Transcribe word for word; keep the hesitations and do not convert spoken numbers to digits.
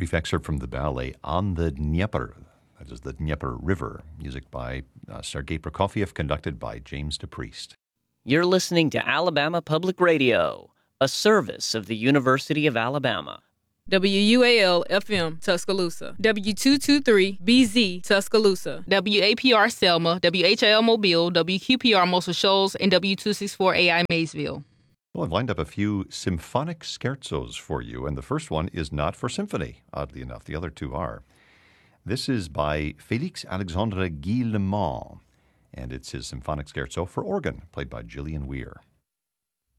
Brief excerpt from the ballet On the Dnieper, that is the Dnieper River, music by uh, Sergei Prokofiev, conducted by James DePriest. You're listening to Alabama Public Radio, a service of the University of Alabama. W U A L F M Tuscaloosa, W two twenty-three B Z Tuscaloosa, W A P R Selma, W H L Mobile, W Q P R Muscle Shoals, and W two sixty-four A I Maysville. Well, I've lined up a few symphonic scherzos for you, and the first one is not for symphony, oddly enough. The other two are. This is by Félix Alexandre Guillemot, and it's his symphonic scherzo for organ, played by Gillian Weir.